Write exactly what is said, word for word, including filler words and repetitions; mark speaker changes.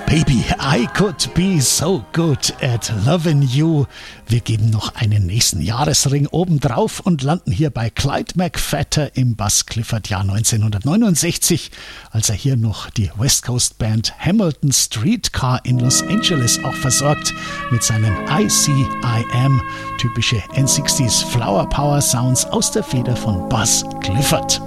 Speaker 1: Baby, I could be so good at loving you. Wir geben noch einen nächsten Jahresring obendrauf und landen hier bei Clyde McPhatter im Buzz Clifford Jahr neunzehnhundertneunundsechzig, als er hier noch die West Coast Band Hamilton Streetcar in Los Angeles auch versorgt mit seinen I C I Am, typische N sechziger Flower Power Sounds aus der Feder von Buzz Clifford.